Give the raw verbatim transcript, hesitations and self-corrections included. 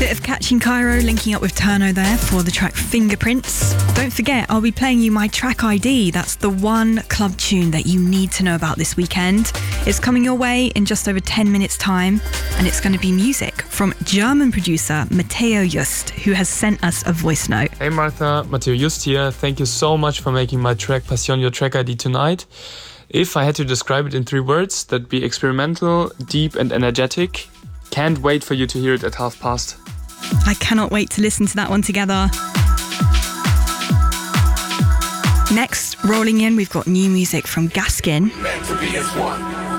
bit of Catching Cairo linking up with Turno there for the track Fingerprints. Don't forget, I'll be playing you my track I D. That's the one club tune that you need to know about this weekend. It's coming your way in just over ten minutes time, and it's going to be music from German producer Matteo Just, who has sent us a voice note. Hey Martha, Matteo Just here. Thank you so much for making my track Passion your track I D tonight. If I had to describe it in three words, that'd be experimental, deep and energetic. Can't wait for you to hear it at half past. I cannot wait to listen to that one together. Next, rolling in, we've got new music from Gaskin. Meant to be as one.